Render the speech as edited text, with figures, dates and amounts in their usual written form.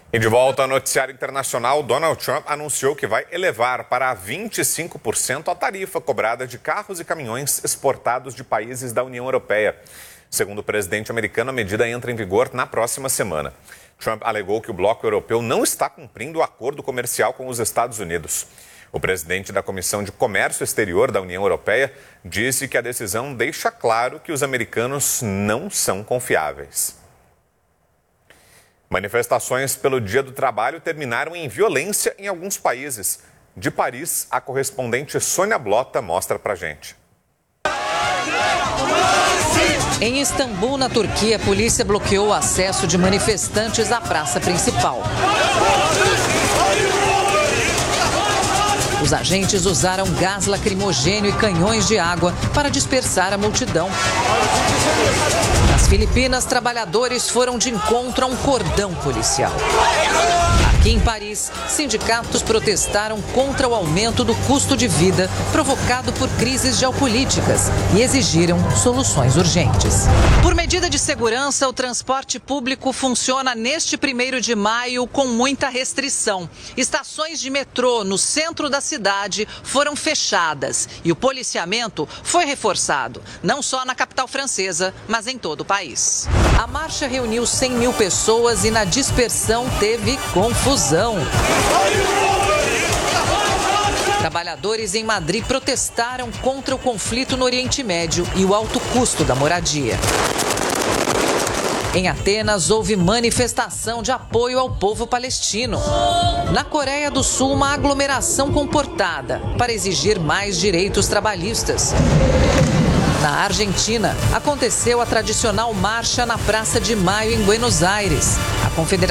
E de volta ao noticiário internacional, Donald Trump anunciou que vai elevar para 25% a tarifa cobrada de carros e caminhões exportados de países da União Europeia. Segundo o presidente americano, a medida entra em vigor na próxima semana. Trump alegou que o bloco europeu não está cumprindo o acordo comercial com os Estados Unidos. O presidente da Comissão de Comércio Exterior da União Europeia disse que a decisão deixa claro que os americanos não são confiáveis. Manifestações pelo Dia do Trabalho terminaram em violência em alguns países. De Paris, a correspondente Sônia Blota mostra pra gente. Em Istambul, na Turquia, a polícia bloqueou o acesso de manifestantes à praça principal. Os agentes usaram gás lacrimogênio e canhões de água para dispersar a multidão. Nas Filipinas, trabalhadores foram de encontro a um cordão policial. Aqui em Paris, sindicatos protestaram contra o aumento do custo de vida provocado por crises geopolíticas e exigiram soluções urgentes. Por medida de segurança, o transporte público funciona neste 1º de maio com muita restrição. Estações de metrô no centro da cidade foram fechadas e o policiamento foi reforçado, não só na capital francesa, mas em todo o país. A marcha reuniu 100 mil pessoas e na dispersão teve confusão. Trabalhadores em Madrid protestaram contra o conflito no Oriente Médio e o alto custo da moradia. Em Atenas, houve manifestação de apoio ao povo palestino. Na Coreia do Sul, uma aglomeração comportada para exigir mais direitos trabalhistas. Na Argentina, aconteceu a tradicional marcha na Praça de Maio, em Buenos Aires. A Confederação